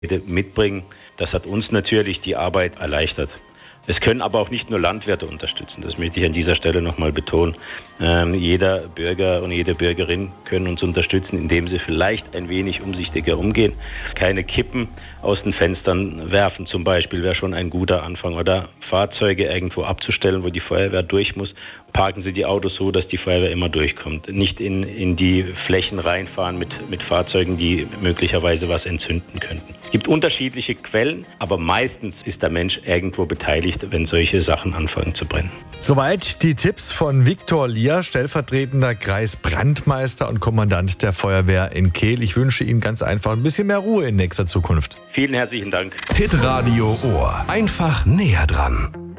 mitbringen. Das hat uns natürlich die Arbeit erleichtert. Es können aber auch nicht nur Landwirte unterstützen, das möchte ich an dieser Stelle nochmal betonen. Jeder Bürger und jede Bürgerin können uns unterstützen, indem sie vielleicht ein wenig umsichtiger umgehen. Keine Kippen aus den Fenstern werfen zum Beispiel wäre schon ein guter Anfang. Oder Fahrzeuge irgendwo abzustellen, wo die Feuerwehr durch muss. Parken Sie die Autos so, dass die Feuerwehr immer durchkommt. Nicht in die Flächen reinfahren mit Fahrzeugen, die möglicherweise was entzünden könnten. Es gibt unterschiedliche Quellen, aber meistens ist der Mensch irgendwo beteiligt, wenn solche Sachen anfangen zu brennen. Soweit die Tipps von Viktor Lier, stellvertretender Kreisbrandmeister und Kommandant der Feuerwehr in Kehl. Ich wünsche Ihnen ganz einfach ein bisschen mehr Ruhe in nächster Zukunft. Vielen herzlichen Dank. Hitradio Ohr. Einfach näher dran.